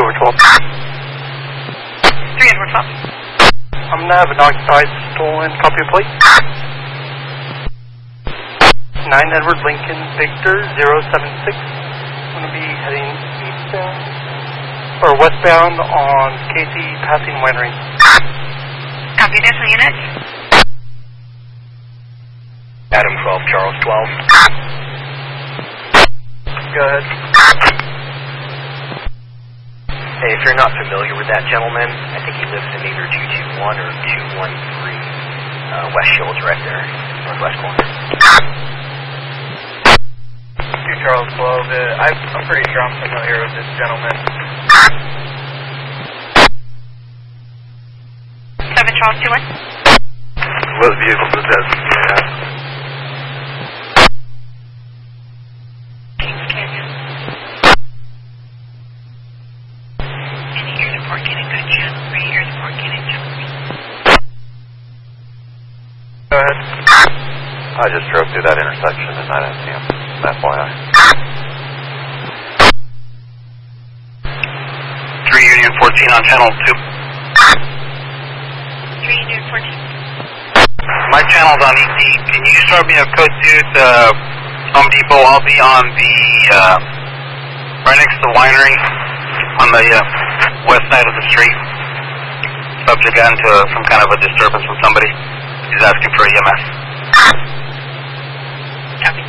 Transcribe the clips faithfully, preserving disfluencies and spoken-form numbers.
over twelve. three Edward twelve. I'm going to have an occupied stolen copy of plate. nine Edward Lincoln Victor zero seven six. I'm going to be heading eastbound, or westbound on Casey passing Winery. Copy additional units. Adam twelve, Charles twelve. Go ahead. Hey, if you're not familiar with that gentleman, I think he lives in either two two one or two one three uh, West Shields, right there, northwest corner. two Charles twelve, uh, I'm, I'm pretty sure I'm familiar with this gentleman. seven Charles two one. What vehicle does that have? Kings Canyon. Any air support getting good channel three, air support getting channel three. Go ahead. I just drove through that intersection and I didn't see him. F Y I. three Union fourteen on channel two. three Union fourteen. My channel's on E T. Can you start me a code two to Home Depot? I'll be on the, uh, right next to the winery on the uh, west side of the street. Subject got into some kind of a disturbance with somebody. He's asking for E M S. Copy.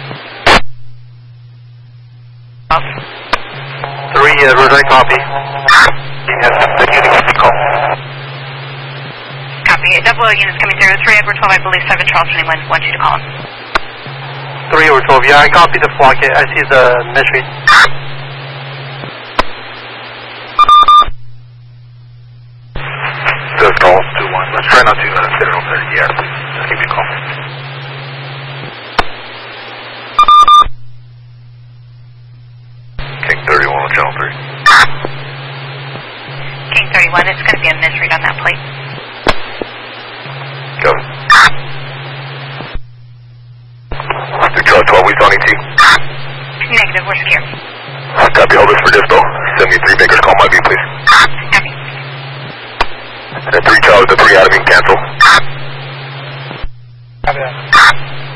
Three Edward, I copy. Yes, the unit call. Copy. Double units coming through. three Edward twelve, I believe seven Charles twenty-one wants you to call him. Three Edward twelve, yeah, I copy the flock. I see the mystery. Just call two one. Let's try not to uh, sit it over there. Yeah, just give me a call. King thirty-one on channel three. King thirty-one, it's going to be a misread on that plate. Go. two Charles twelve, we on E T. Negative, we're secure. Copy, hold this for dispo. Send me three makers, call my V, please. Copy. And three Charles, the three Adam, you can cancel. Copy that.